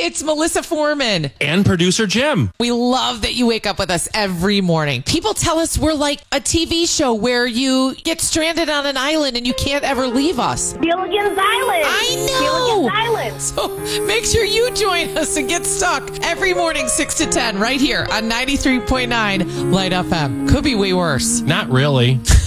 It's Melissa Foreman. And producer Jim. We love that you wake up with us every morning. People tell us we're like a TV show where you get stranded on an island and you can't ever leave us. Gilligan's Island. I know. Gilligan's Island. So make sure you join us and get stuck every morning 6 to 10 right here on 93.9 Light FM. Could be way worse. Not really.